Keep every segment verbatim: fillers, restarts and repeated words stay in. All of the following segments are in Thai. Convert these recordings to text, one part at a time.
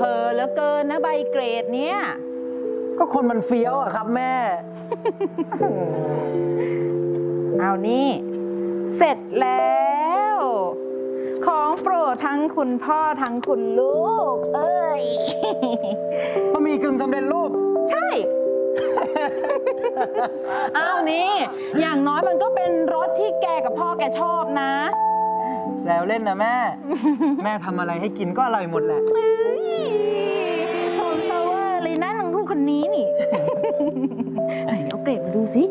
เพอเหลือเกินนะใบเกรดเนี้ยก็คนมันเฟี้ยวอะครับแม่เอานี่เสร็จแล้ว ของโปรดทั้งคุณพ่อทั้งคุณลูก เอ้ยบะหมี่กึ่งสำเร็จรูปใช่ อ้าวนี่ อย่างน้อยมันก็เป็นรสที่แกกับพ่อแกชอบนะแซวเล่นนะแม่ แม่ทำอะไรให้กินก็อร่อยหมดแหละชมซาเวอร์เลยนะน้องลูกคนนี้นี่ ไหนเอาเกรดมาดูสิ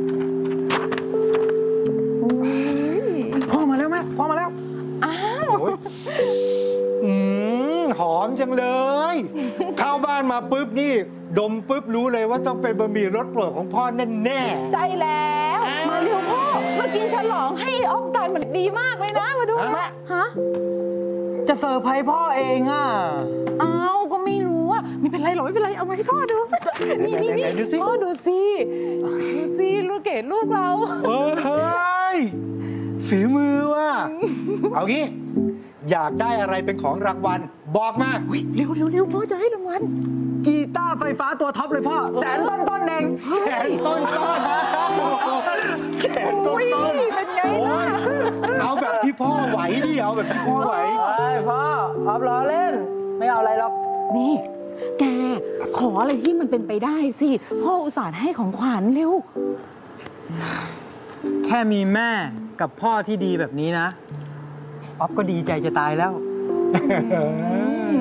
พ่อมาแล้วแม่พ่อมาแล้วอ้าวอืมหอมจังเลย เข้าบ้านมาปุ๊บนี่ดมปุ๊บรู้เลยว่าต้องเป็นบะหมี่รสโปรดของพ่อแน่ๆใช่แล้วมาเร็วพ่อมากินฉลองให้ออฟกันมันดีมากเลยนะมาดูแม่ฮะจะเซอร์ไพรส์พ่อเองอ่ะอ้าวก็ไม่รู้อ่ะไม่เป็นไรหรอกไม่เป็นไรเอามาให้พ่อดูนี่นี่นี่พ่อดูสิดูสิลูกเกดลูกเราเฮ้ยฝีมือว่ะเอางี้อยากได้อะไรเป็นของรางวัลบอกมาเร็วเร็วเร็วพ่อจะให้รางวัลกีตาร์ไฟฟ้าตัวท็อปเลยพ่อแสนต้นต้นเองแสนต้นต้นแสนต้นต้นเป็นไงล่ะเอาแบบที่พ่อไหวดิเอาแบบที่พ่อไหวพ่อออฟล้อเล่นไม่เอาอะไรหรอกนี่แกขออะไรที่มันเป็นไปได้สิพ่ออุตส่าห์ให้ของขวัญเร็วแค่มีแม่กับพ่อที่ดีแบบนี้นะออฟก็ดีใจจะตายแล้ว